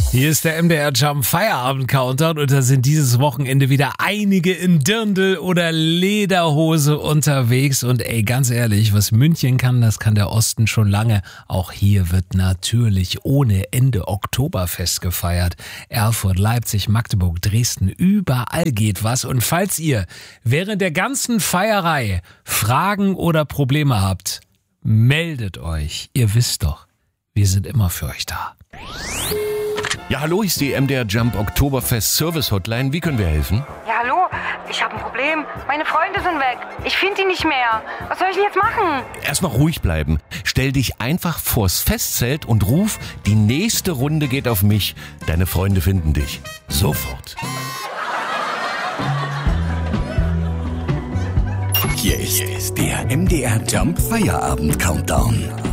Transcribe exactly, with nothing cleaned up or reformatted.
Hier ist der M D R Jump Feierabend Countdown und da sind dieses Wochenende wieder einige in Dirndl oder Lederhose unterwegs und ey, ganz ehrlich, was München kann, das kann der Osten schon lange. Auch hier wird natürlich ohne Ende Oktoberfest gefeiert. Erfurt, Leipzig, Magdeburg, Dresden, überall geht was. Und falls ihr während der ganzen Feierei Fragen oder Probleme habt, meldet euch. Ihr wisst doch, wir sind immer für euch da. Ja, hallo, hier ist die M D R Jump Oktoberfest Service Hotline. Wie können wir helfen? Ja, hallo, ich habe ein Problem. Meine Freunde sind weg. Ich finde die nicht mehr. Was soll ich denn jetzt machen? Erstmal ruhig bleiben. Stell dich einfach vors Festzelt und ruf, die nächste Runde geht auf mich. Deine Freunde finden dich. Sofort. Hier ist der M D R Jump Feierabend Countdown.